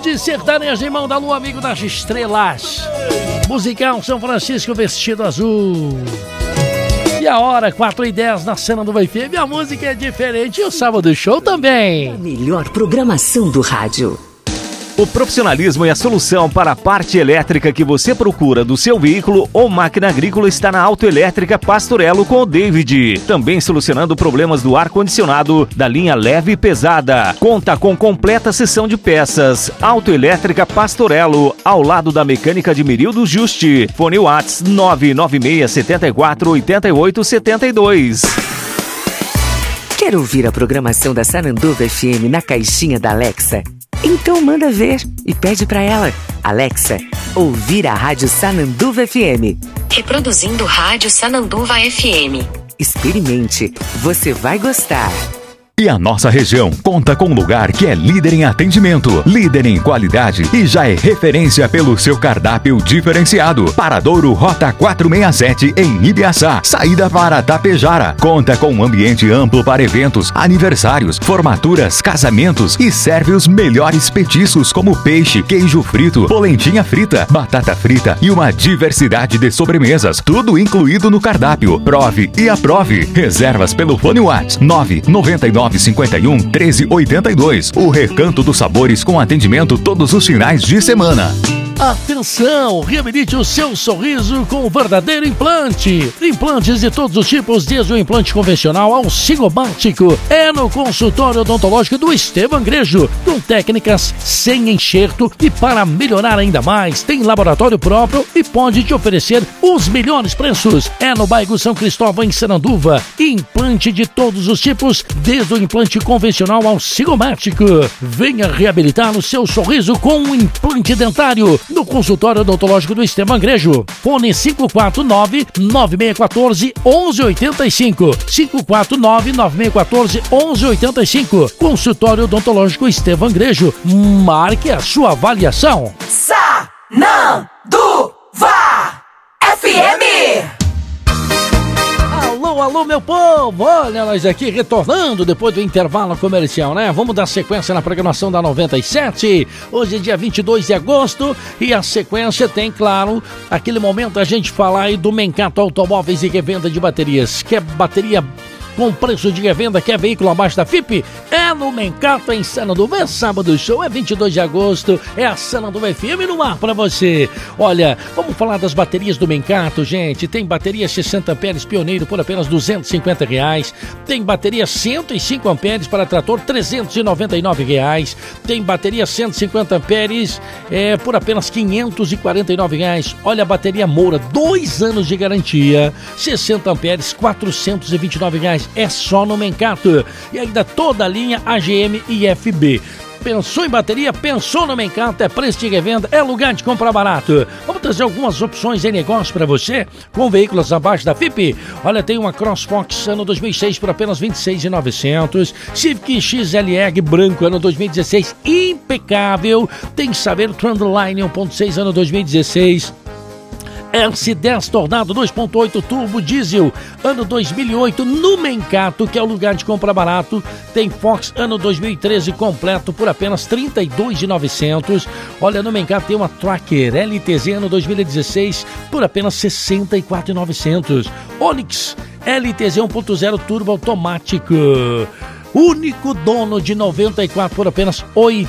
Esse sertanejo em mão da lua, amigo das estrelas. Musical São Francisco Vestido Azul. E a hora, 4h10 na cena do FM. A música é diferente e o Sábado Show também. A melhor programação do rádio. O profissionalismo e a solução para a parte elétrica que você procura do seu veículo ou máquina agrícola está na Autoelétrica Pastorello com o David. Também solucionando problemas do ar-condicionado da linha leve e pesada. Conta com completa seção de peças. Autoelétrica Pastorello, ao lado da Mecânica de Mirildo Juste. Fone Whats 996 74 88 72. Quer ouvir a programação da Sananduva FM na caixinha da Alexa? Então manda ver e pede pra ela. Alexa, ouvir a Rádio Sananduva FM. Reproduzindo Rádio Sananduva FM. Experimente, você vai gostar. E a nossa região conta com um lugar que é líder em atendimento, líder em qualidade e já é referência pelo seu cardápio diferenciado. Paradouro Rota 467 em Ibiaçá, saída para Tapejara. Conta com um ambiente amplo para eventos, aniversários, formaturas, casamentos e serve os melhores petiscos como peixe, queijo frito, polentinha frita, batata frita e uma diversidade de sobremesas, tudo incluído no cardápio. Prove e aprove. Reservas pelo fone WhatsApp 99951-1382. O Recanto dos Sabores com atendimento todos os finais de semana. Atenção! Reabilite o seu sorriso com o verdadeiro implante. Implantes de todos os tipos, desde o implante convencional ao cigomático. É no consultório odontológico do Estevam Grejo, com técnicas sem enxerto e para melhorar ainda mais. Tem laboratório próprio e pode te oferecer os melhores preços. É no bairro São Cristóvão, em Sananduva. Implante de todos os tipos, desde o implante convencional ao cigomático. Venha reabilitar o seu sorriso com um implante dentário no consultório odontológico do Estevam Grejo. Fone 549-9614-1185. 549-9614-1185. Consultório odontológico Estevam Grejo. Marque a sua avaliação. Sananduva FM. Alô, alô, meu povo! Olha nós aqui retornando depois do intervalo comercial, né? Vamos dar sequência na programação da 97. Hoje é dia 22 de agosto e a sequência tem, claro, aquele momento a gente falar aí do Mencato Automóveis e Revenda de Baterias. Quer bateria com preço de revenda, quer veículo abaixo da FIP? É no Mencato, em Sananduva. É Sábado Show, é 22 de agosto, é a Sananduva FM no ar pra você. Olha, vamos falar das baterias do Mencato, gente. Tem bateria 60 amperes Pioneiro por apenas R$250. Tem bateria 105 amperes para trator R$399. Tem bateria 150 amperes por apenas R$549. Olha a bateria Moura, 2 anos de garantia, 60 amperes, R$429. É só no Mencato. E ainda toda a linha AGM e FB. Pensou em bateria? Pensou no Mencato, é preço de revenda, é lugar de comprar barato. Vamos trazer algumas opções de negócio para você, com veículos abaixo da FIP. Olha, tem uma CrossFox ano 2006 por apenas R$26.900. Civic XLR branco ano 2016, impecável. Tem Saveiro Trendline 1.6 ano 2016. S10 Tornado 2.8 Turbo Diesel, ano 2008, no Mencato, que é o lugar de comprar barato. Tem Fox, ano 2013, completo, por apenas R$32.900. Olha, no Mencato tem uma Tracker LTZ, ano 2016, por apenas R$64.900. Onix LTZ 1.0 Turbo Automático, único dono de 94 por apenas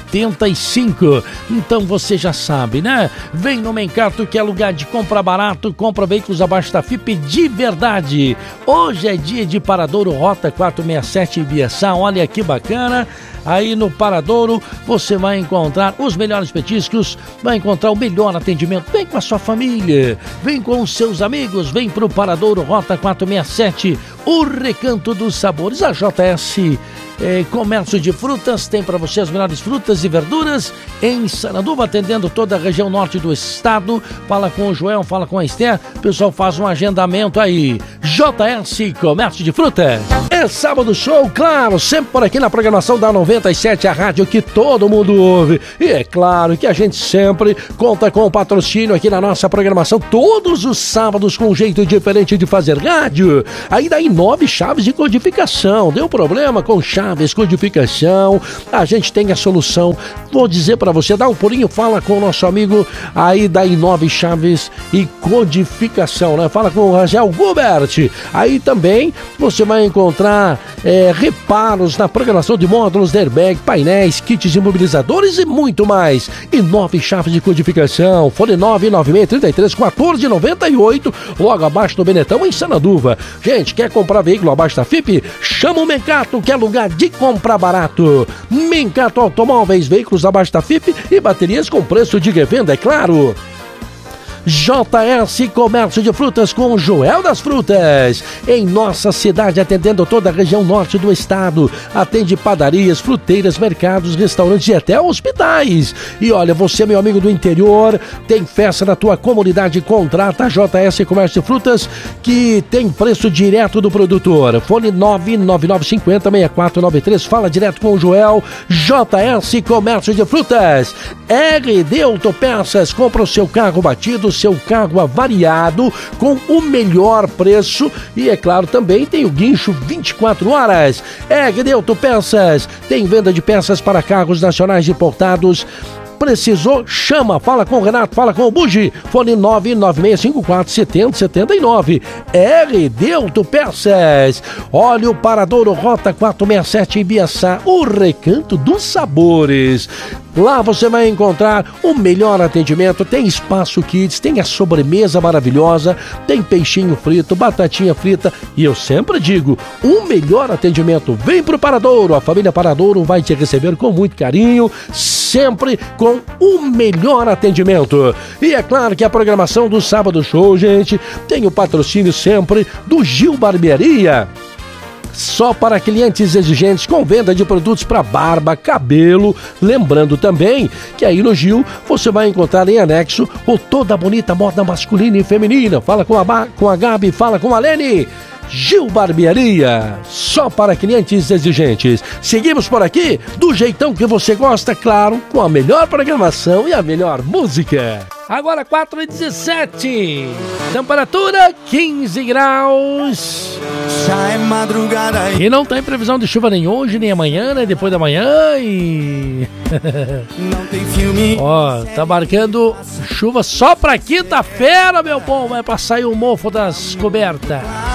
85. Então você já sabe, né? Vem no Mencato, que é lugar de comprar barato, compra veículos abaixo da FIP de verdade. Hoje é dia de Paradouro Rota 467 em Ibiaçá. Olha que bacana. Aí no Paradouro você vai encontrar os melhores petiscos, vai encontrar o melhor atendimento. Vem com a sua família, vem com os seus amigos, vem pro Paradouro Rota 467, o Recanto dos Sabores. A JS Comércio de Frutas tem para você as melhores frutas e verduras em Sananduva, atendendo toda a região norte do estado. Fala com o Joel, fala com a Esther, o pessoal faz um agendamento aí. JS Comércio de Frutas. É Sábado Show, claro, sempre por aqui na programação da 97, a rádio que todo mundo ouve. E é claro que a gente sempre conta com o patrocínio aqui na nossa programação, todos os sábados, com um jeito diferente de fazer rádio. Ainda em 9 chaves de codificação. Deu problema com chave Chaves, codificação, a gente tem a solução. Vou dizer para você, dá um pulinho, fala com o nosso amigo aí da Inove Chaves e Codificação, né? Fala com o Rangel Gubert. Aí também você vai encontrar reparos na programação de módulos, airbag, painéis, kits imobilizadores e muito mais. Inove Chaves de Codificação, fone 996331498, logo abaixo do Benetão, em Sananduva. Gente, quer comprar veículo abaixo da FIP? Chama o Mencato, que é lugar de comprar barato. Mencato Automóveis, veículos abaixo da FIP e baterias com preço de revenda, é claro. JS Comércio de Frutas com Joel das Frutas, em nossa cidade, atendendo toda a região norte do estado. Atende padarias, fruteiras, mercados, restaurantes e até hospitais. E olha, você, meu amigo do interior, tem festa na tua comunidade, contrata a JS Comércio de Frutas, que tem preço direto do produtor. Fone 99950-6493, fala direto com o Joel. JS Comércio de Frutas. RD Autopeças, compra o seu carro batido, seu carro avariado com o melhor preço e, é claro, também tem o guincho 24 horas. RD Autopeças tem venda de peças para carros nacionais importados. Precisou? Chama, fala com o Renato, fala com o Bugi. Fone 996547079. RD Autopeças. Olha o Paradouro Rota 467 em Biaçá, o Recanto dos Sabores. Lá você vai encontrar o melhor atendimento, tem espaço kids, tem a sobremesa maravilhosa, tem peixinho frito, batatinha frita e eu sempre digo, o melhor atendimento. Vem pro Paradouro, a família Paradouro vai te receber com muito carinho, sempre com o melhor atendimento. E é claro que a programação do Sábado Show, gente, tem o patrocínio sempre do Gil Barbearia. Só para clientes exigentes com venda de produtos para barba, cabelo. Lembrando também que aí no Gil você vai encontrar em anexo o toda bonita moda masculina e feminina. Fala com a Gabi, fala com a Lene. Gil Barbearia, só para clientes exigentes. Seguimos por aqui do jeitão que você gosta, claro, com a melhor programação e a melhor música. Agora 4h17, temperatura 15 graus. Já é madrugada e não tem previsão de chuva nem hoje, nem amanhã, nem depois da manhã e... não tem filme. Ó, tá marcando chuva só pra quinta-feira, meu povo. É pra sair o mofo das cobertas.